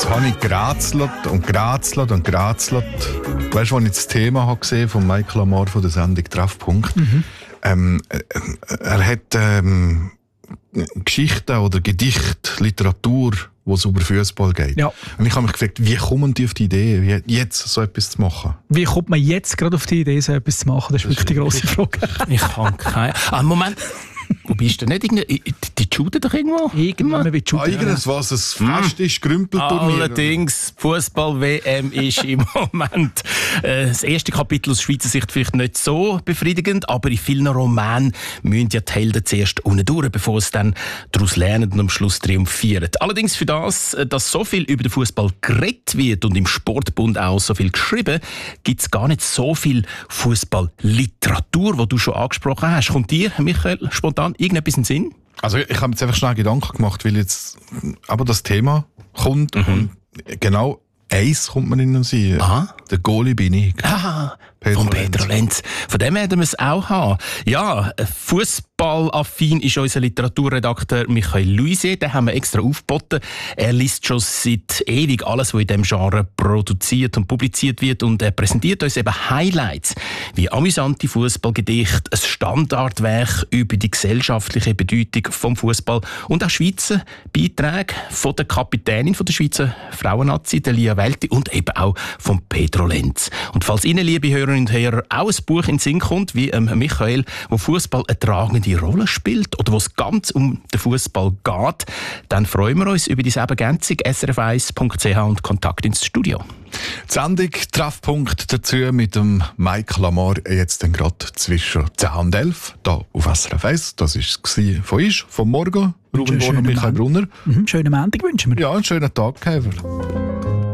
habe ich gerätselt und gerätselt und gerätselt. Weißt du, als ich das Thema habe gesehen von Michael Amar von der Sendung Treffpunkt? Er hat Geschichten oder Gedichte, Literatur, wo es über Fußball geht. Ja. Und ich habe mich gefragt, wie kommen die auf die Idee, jetzt so etwas zu machen? Wie kommt man jetzt gerade auf die Idee, so etwas zu machen? Das ist wirklich die grosse Frage. Ich kann keine... Moment. Wo bist du nicht? Die shooten doch irgendwo? Irgendwann wird shooten. Irgendwas, was ein Fest ist, Grümpelturnier. Allerdings, Fußball-WM ist im Moment das erste Kapitel aus Schweizer Sicht vielleicht nicht so befriedigend, aber in vielen Romanen müssen ja die Helden zuerst unten durch, bevor sie dann daraus lernen und am Schluss triumphieren. Allerdings für das, dass so viel über den Fußball geredet wird und im Sportbund auch so viel geschrieben, gibt es gar nicht so viel Fußball-Literatur, die du schon angesprochen hast. Kommt dir, Michael, spontan irgendetwas in den Sinn? Also ich habe jetzt einfach schnell Gedanken gemacht, weil jetzt aber das Thema kommt und genau eins kommt mir in den Sinn. Aha. Der Goalie bin ich. Von Pedro Lenz. Von dem werden wir es auch haben. Ja, fußballaffin ist unser Literaturredakteur Michael Luisier. Den haben wir extra aufgeboten. Er liest schon seit ewig alles, was in diesem Genre produziert und publiziert wird. Und er präsentiert uns eben Highlights, wie amüsante Fußballgedichte, ein Standardwerk über die gesellschaftliche Bedeutung vom Fußball und auch Schweizer Beiträge von der Kapitänin von der Schweizer Frauennazi, der Lia Welti, und eben auch von Pedro Lenz. Und falls Ihnen, liebe Hörerinnen und Hörer, auch ein Buch in den Sinn kommt, wie Michael, wo Fußball eine tragende Rolle spielt oder wo es ganz um den Fußball geht, dann freuen wir uns über diese Ergänzung srf1.ch und Kontakt ins Studio. Die Sendung Treffpunkt dazu mit dem Michael Amar jetzt dann gerade zwischen 10 und 11 hier auf SRF 1. Das war es von uns, vom Morgen. Ruben Born und Michael Brunner. Schönen Montag wünschen wir. Ja, einen schönen Tag, Käfer.